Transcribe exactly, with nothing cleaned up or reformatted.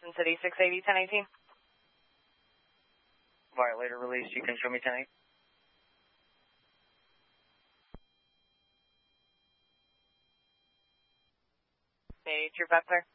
Carson City, six eighty, ten eighteen. Violator release, you can show me ten eight. Hey, Troop up there.